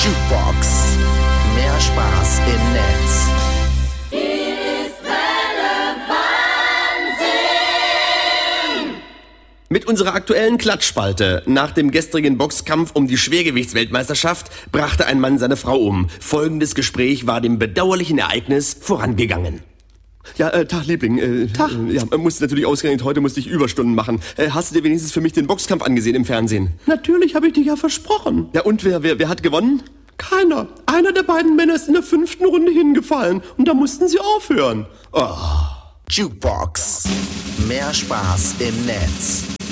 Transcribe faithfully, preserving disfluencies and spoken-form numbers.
Jukebox. Mehr Spaß im Netz. Mit unserer aktuellen Klatschspalte. Nach dem gestrigen Boxkampf um die Schwergewichtsweltmeisterschaft brachte ein Mann seine Frau um. Folgendes Gespräch war dem bedauerlichen Ereignis vorangegangen. Ja, äh, Tag, Liebling. Äh, Tag. Äh, ja, musste natürlich ausgerechnet, heute musste ich Überstunden machen. Äh, hast du dir wenigstens für mich den Boxkampf angesehen im Fernsehen? Natürlich, habe ich dir ja versprochen. Ja, und wer, wer, wer hat gewonnen? Keiner. Einer der beiden Männer ist in der fünften Runde hingefallen und da mussten sie aufhören. Oh. Jukebox. Mehr Spaß im Netz.